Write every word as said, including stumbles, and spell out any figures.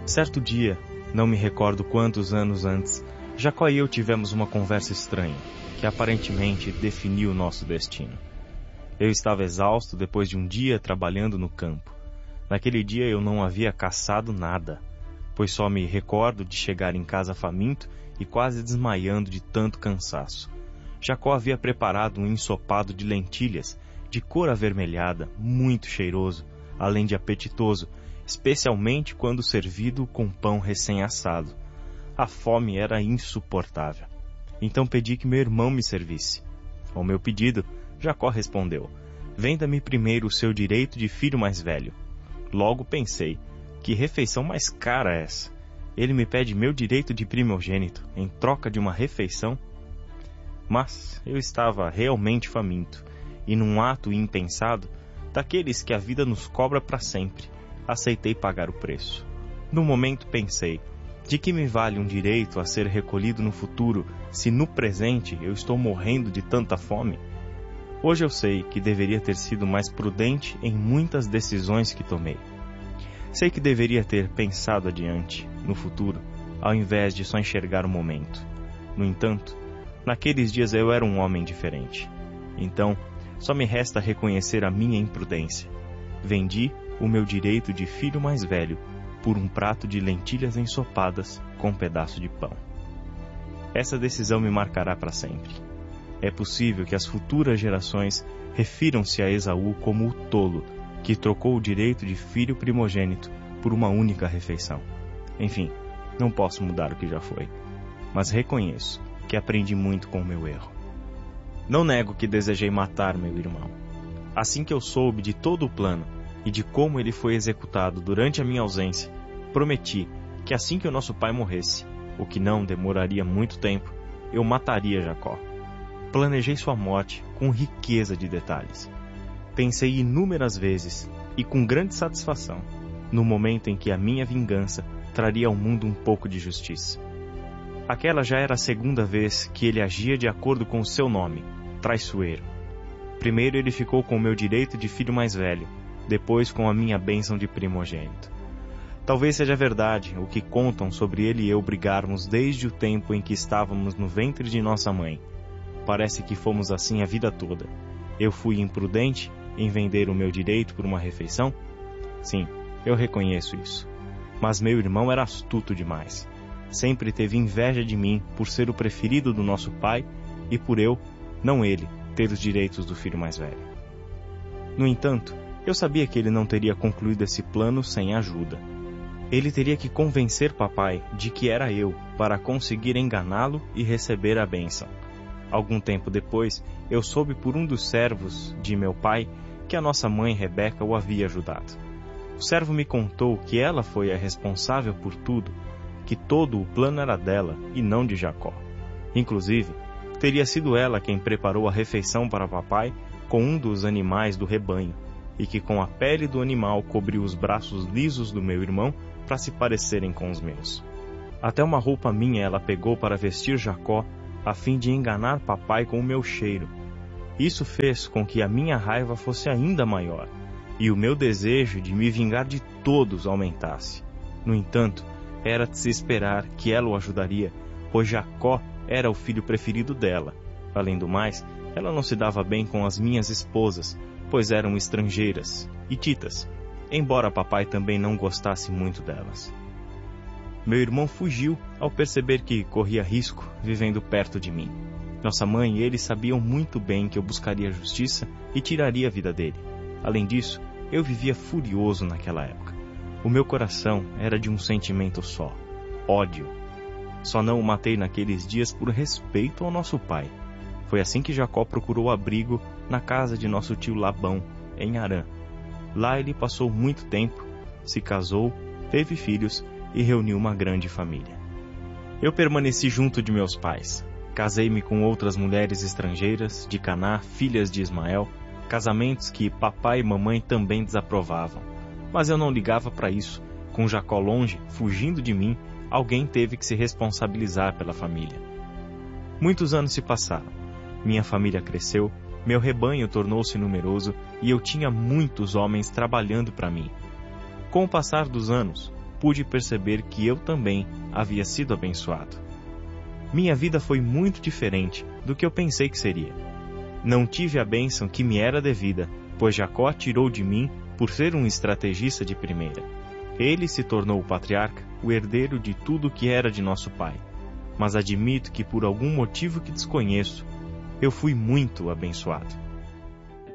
Certo dia, não me recordo quantos anos antes, Jacó e eu tivemos uma conversa estranha, que aparentemente definiu o nosso destino. Eu estava exausto depois de um dia trabalhando no campo. Naquele dia eu não havia caçado nada, pois só me recordo de chegar em casa faminto e quase desmaiando de tanto cansaço. Jacó havia preparado um ensopado de lentilhas, de cor avermelhada, muito cheiroso, além de apetitoso, especialmente quando servido com pão recém-assado. A fome era insuportável. Então pedi que meu irmão me servisse. Ao meu pedido, Jacó respondeu: "Venda-me primeiro o seu direito de filho mais velho." Logo pensei: que refeição mais cara é essa? Ele me pede meu direito de primogênito em troca de uma refeição? Mas eu estava realmente faminto, e num ato impensado, daqueles que a vida nos cobra para sempre, aceitei pagar o preço. No momento pensei: de que me vale um direito a ser recolhido no futuro, se no presente eu estou morrendo de tanta fome? Hoje eu sei que deveria ter sido mais prudente em muitas decisões que tomei. Sei que deveria ter pensado adiante, no futuro, ao invés de só enxergar o momento. No entanto, naqueles dias eu era um homem diferente. Então, só me resta reconhecer a minha imprudência. Vendi o meu direito de filho mais velho por um prato de lentilhas ensopadas com um pedaço de pão. Essa decisão me marcará para sempre. É possível que as futuras gerações refiram-se a Esaú como o tolo que trocou o direito de filho primogênito por uma única refeição. Enfim, não posso mudar o que já foi, mas reconheço que aprendi muito com o meu erro. Não nego que desejei matar meu irmão. Assim que eu soube de todo o plano e de como ele foi executado durante a minha ausência, prometi que assim que o nosso pai morresse, o que não demoraria muito tempo, eu mataria Jacó. Planejei sua morte com riqueza de detalhes. Pensei inúmeras vezes, e com grande satisfação, no momento em que a minha vingança traria ao mundo um pouco de justiça. Aquela já era a segunda vez que ele agia de acordo com o seu nome, traiçoeiro. Primeiro ele ficou com o meu direito de filho mais velho, depois com a minha bênção de primogênito. Talvez seja verdade o que contam sobre ele e eu brigarmos desde o tempo em que estávamos no ventre de nossa mãe. Parece que fomos assim a vida toda. Eu fui imprudente em vender o meu direito por uma refeição? Sim, eu reconheço isso. Mas meu irmão era astuto demais. Sempre teve inveja de mim por ser o preferido do nosso pai e por eu, não ele, ter os direitos do filho mais velho. No entanto, eu sabia que ele não teria concluído esse plano sem ajuda. Ele teria que convencer papai de que era eu para conseguir enganá-lo e receber a bênção. Algum tempo depois, eu soube por um dos servos de meu pai que a nossa mãe Rebeca o havia ajudado. O servo me contou que ela foi a responsável por tudo, que todo o plano era dela e não de Jacó. Inclusive, teria sido ela quem preparou a refeição para papai com um dos animais do rebanho, e que com a pele do animal cobriu os braços lisos do meu irmão para se parecerem com os meus. Até uma roupa minha ela pegou para vestir Jacó, a fim de enganar papai com o meu cheiro. Isso fez com que a minha raiva fosse ainda maior, e o meu desejo de me vingar de todos aumentasse. No entanto, era de se esperar que ela o ajudaria, pois Jacó era o filho preferido dela. Além do mais, ela não se dava bem com as minhas esposas, pois eram estrangeiras, hititas, embora papai também não gostasse muito delas. Meu irmão fugiu ao perceber que corria risco vivendo perto de mim. Nossa mãe e ele sabiam muito bem que eu buscaria justiça e tiraria a vida dele. Além disso, eu vivia furioso naquela época. O meu coração era de um sentimento só: ódio. Só não o matei naqueles dias por respeito ao nosso pai. Foi assim que Jacó procurou abrigo na casa de nosso tio Labão, em Harã. Lá ele passou muito tempo, se casou, teve filhos e reuniu uma grande família. Eu permaneci junto de meus pais. Casei-me com outras mulheres estrangeiras, de Caná, filhas de Ismael, casamentos que papai e mamãe também desaprovavam. Mas eu não ligava para isso. Com Jacó longe, fugindo de mim, alguém teve que se responsabilizar pela família. Muitos anos se passaram. Minha família cresceu, meu rebanho tornou-se numeroso e eu tinha muitos homens trabalhando para mim. Com o passar dos anos, pude perceber que eu também havia sido abençoado. Minha vida foi muito diferente do que eu pensei que seria. Não tive a bênção que me era devida, pois Jacó tirou de mim por ser um estrategista de primeira. Ele se tornou o patriarca, o herdeiro de tudo que era de nosso pai. Mas admito que por algum motivo que desconheço, eu fui muito abençoado.